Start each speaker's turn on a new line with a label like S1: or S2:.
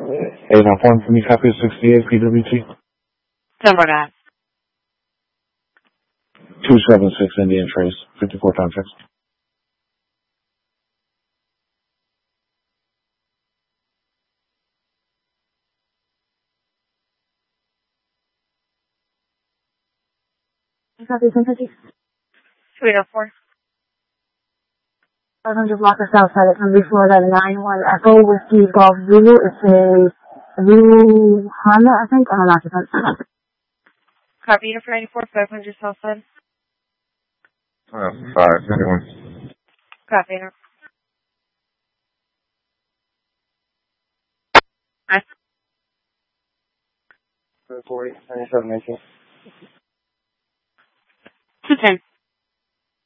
S1: Hey, now form for me, copy of 68 PWT.
S2: Number that.
S1: 276 Indian Trace, 54 time checks.
S3: Copy 1050.
S2: 304.
S3: 500 block of Southside at Sunday Florida 91 Echo Whiskey Golf Zulu. It's a Zulu Honda, I think, on an occupant.
S2: Copy unit for 94, 500 Southside.
S1: 591.
S2: Copy unit. Nice.
S4: 40, 97, 19.
S2: 210.